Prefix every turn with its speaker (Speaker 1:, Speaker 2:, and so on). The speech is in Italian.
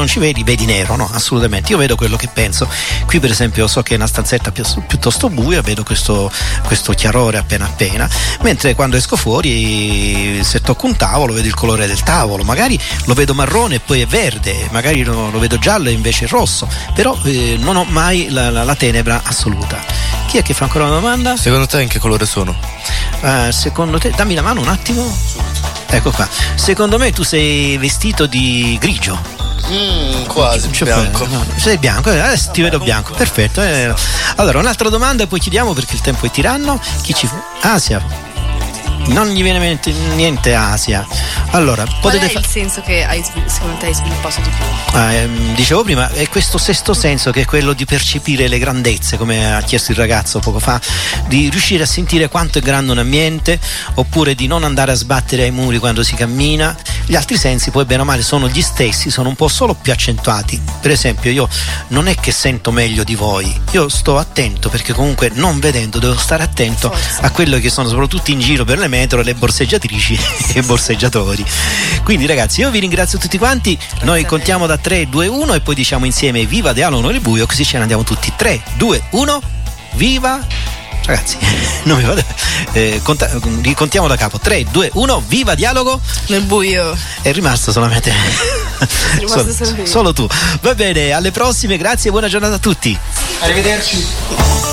Speaker 1: ci vedi nero, no, assolutamente. Io vedo quello che penso. Qui per esempio so che è una stanzetta piuttosto buia, vedo questo chiarore appena, mentre quando esco fuori, se tocco un tavolo, vedo il colore del tavolo, magari lo vedo marrone e poi è verde, magari lo vedo giallo e invece è rosso, però non ho mai la tenebra assoluta. Chi è che fa ancora una domanda?
Speaker 2: Secondo te in che colore sono?
Speaker 1: Secondo te, dammi la mano un attimo. Ecco qua. Secondo me tu sei vestito di grigio.
Speaker 2: Quasi bianco.
Speaker 1: No, sei bianco, adesso ti vedo bianco, perfetto. Allora, un'altra domanda e poi chiudiamo perché il tempo è tiranno. Asia. Non gli viene in mente niente Asia. Allora,
Speaker 3: qual è il senso che secondo te hai sviluppato di più?
Speaker 1: Dicevo prima, è questo sesto senso che è quello di percepire le grandezze, come ha chiesto il ragazzo poco fa, di riuscire a sentire quanto è grande un ambiente, oppure di non andare a sbattere ai muri quando si cammina. Gli altri sensi poi bene o male sono gli stessi, sono un po' solo più accentuati. Per esempio, io non è che sento meglio di voi, io sto attento perché comunque non vedendo devo stare attento a quello che sono soprattutto in giro per le metro le borseggiatrici e borseggiatori. Quindi ragazzi, io vi ringrazio tutti quanti. Noi contiamo da 3, 2, 1 e poi diciamo insieme viva Dialogo nel buio, così ce ne andiamo tutti. 3, 2, 1, viva. Ragazzi, non mi vado. Ricontiamo da capo. 3, 2, 1, viva Dialogo
Speaker 3: nel buio.
Speaker 1: È rimasto solamente solo tu. Va bene, alle prossime, grazie e buona giornata a tutti.
Speaker 4: Arrivederci.